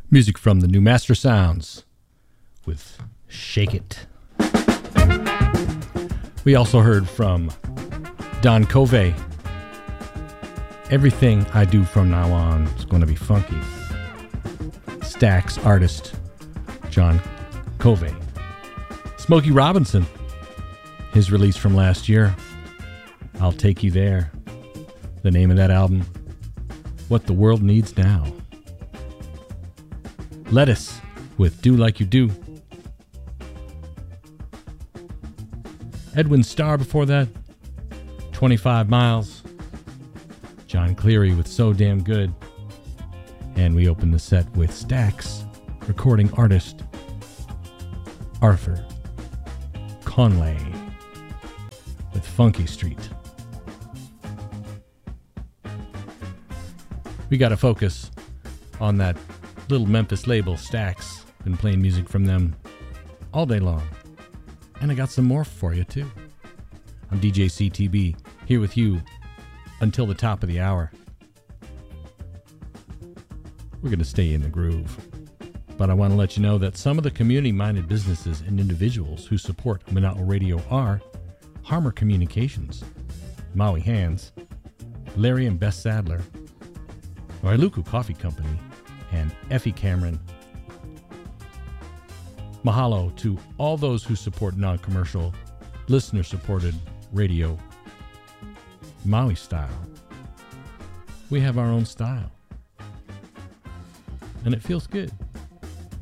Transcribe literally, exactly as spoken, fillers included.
Music from the new Master Sounds with Shake It. We also heard from Don Covey. Everything I do from now on is going to be funky. Stax artist John Covey. Smokey Robinson, his release from last year, I'll Take You There. The name of that album, What the World Needs Now. Lettuce with Do Like You Do. Edwin Starr before that, twenty-five miles. John Cleary with So Damn Good. And we open the set with Stax recording artist Arthur Conway with Funky Street. We got to focus on that little Memphis label, Stax. Been playing music from them all day long. And I got some more for you, too. I'm D J C T B, here with you until the top of the hour. We're going to stay in the groove. But I want to let you know that some of the community-minded businesses and individuals who support Mana'o Radio are Harmer Communications, Maui Hands, Larry and Bess Sadler, Wailuku Coffee Company, and Effie Cameron. Mahalo to all those who support non-commercial, listener-supported radio, Maui style. We have our own style. And it feels good.